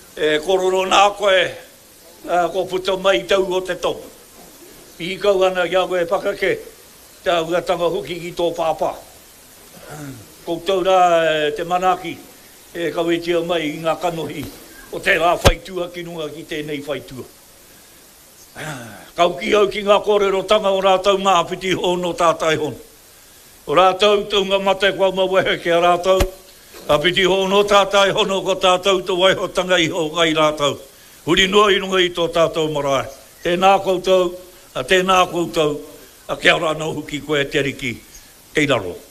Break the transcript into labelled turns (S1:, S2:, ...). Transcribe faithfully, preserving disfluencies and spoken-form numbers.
S1: E kororo nā koe, ko puto mai tau o te topu. I kau ana kia koe pakake, tā uatanga huki ki tō pāpā. Koutou rā te manaki, e kau e tia mai i ngā kanohi, o te rā whaitua ki nunga ki tēnei whaitua. Kau ki au ki ngā kōrero tanga o rātau ngā piti hono tātai hono. O rātau tūnga mate kua mawehe ki a rātau, a piti hono tātai hono ko tātou to waiho tanga i ho kai rātau. Huri noa inunga i tō tātou marae. Tēnā koutou, a tēnā koutou, a kia rānau huki koe te riki, kei raro.